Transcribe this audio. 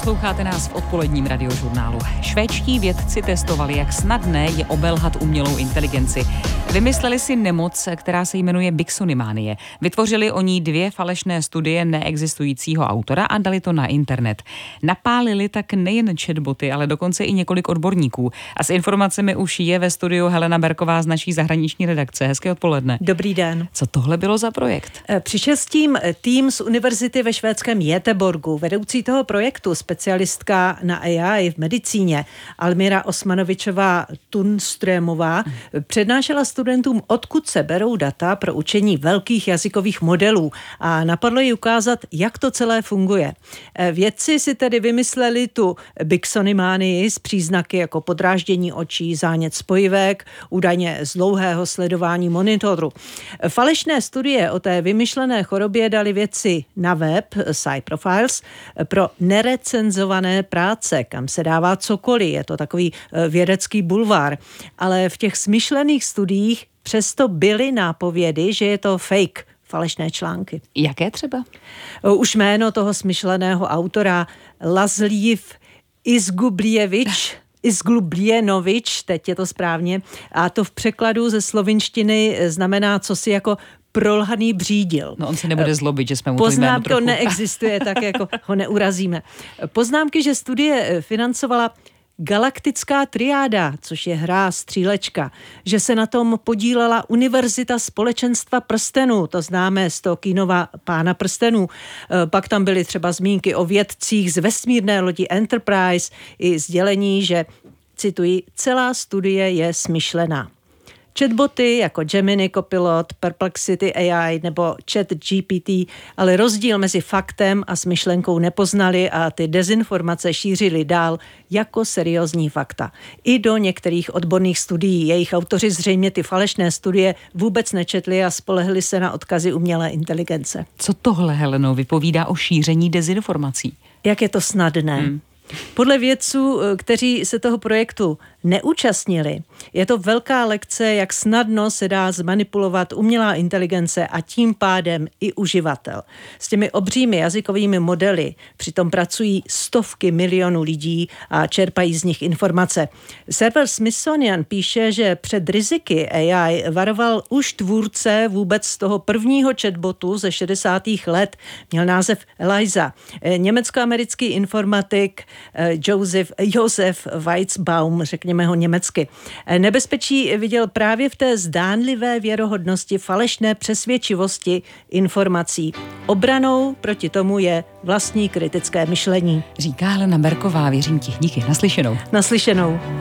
Posloucháte nás v odpoledním radiožurnálu. Švédští vědci testovali, jak snadné je obelhat umělou inteligenci. Vymysleli si nemoc, která se jmenuje Biksonimánie. Vytvořili o ní 2 falešné studie neexistujícího autora a dali to na internet. Napálili tak nejen chatboty, ale dokonce i několik odborníků. A s informacemi už je ve studiu Helena Berková z naší zahraniční redakce. Hezké odpoledne. Dobrý den. Co tohle bylo za projekt? Přišel s tím tým z univerzity ve švédském Göteborgu. Vedoucí toho projektu, specialistka na AI v medicíně, Almira Osmanovičová Tunströmová, přednášela studentům, odkud se berou data pro učení velkých jazykových modelů a napadlo jí ukázat, jak to celé funguje. Vědci si tedy vymysleli tu Biksonimánii s příznaky jako podráždění očí, zánět spojivek, údajně z dlouhého sledování monitoru. Falešné studie o té vymyšlené chorobě dali vědci na web PsyProfiles pro nerecenzované práce, kam se dává cokoliv. Je to takový vědecký bulvár. Ale v těch smyšlených studiích přesto byly nápovědy, že je to fake, falešné články. Jaké třeba? Už jméno toho smyšleného autora Lazlív Izgublienovič, teď je to správně, a to v překladu ze slovinštiny znamená cosi jako prolhaný břídil. No on se nebude zlobit, že jsme mu to jméno trochu... To neexistuje, tak jako ho neurazíme. Poznámky, že studie financovala Galaktická triáda, což je hra střílečka, že se na tom podílela Univerzita společenstva prstenů, to známe z Tolkienova Pána prstenů. Pak tam byly třeba zmínky o vědcích z vesmírné lodi Enterprise i sdělení, že, cituji, celá studie je smyšlená. Chatboty jako Gemini Copilot, Perplexity AI nebo ChatGPT, ale rozdíl mezi faktem a smyšlenkou nepoznali a ty dezinformace šířili dál jako seriózní fakta. I do některých odborných studií. Jejich autoři zřejmě ty falešné studie vůbec nečetli a spolehli se na odkazy umělé inteligence. Co tohle, Heleno, vypovídá o šíření dezinformací? Jak je to snadné. Podle vědců, kteří se toho projektu neúčastnili, je to velká lekce, jak snadno se dá zmanipulovat umělá inteligence a tím pádem i uživatel. S těmi obřími jazykovými modely přitom pracují stovky milionů lidí a čerpají z nich informace. Server Smithsonian píše, že před riziky AI varoval už tvůrce vůbec z toho prvního chatbotu ze 60. let, měl název Eliza. Německo-americký informatik Josef Weizbaum, řekněme ho německy. Nebezpečí viděl právě v té zdánlivé věrohodnosti, falešné přesvědčivosti informací. Obranou proti tomu je vlastní kritické myšlení. Říká Helena Berková, věřím ti, díky, naslyšenou. Naslyšenou.